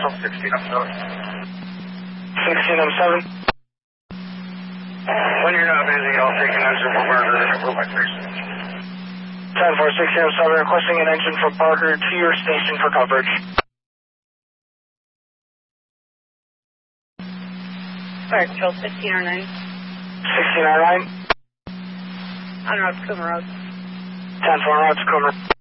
Control 1607. 1607. When you're not busy, I'll take an engine for Parker and move my station. 10-4, 1607, requesting an engine for Parker to your station for coverage. Fire Control 1609. 1609. On route to Coomer Road. 10-4, route to Coomer.